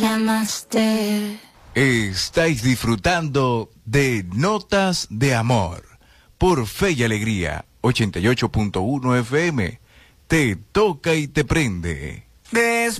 Namaste. Estáis disfrutando de Notas de Amor por Fe y Alegría 88.1 FM. Te toca y te prende.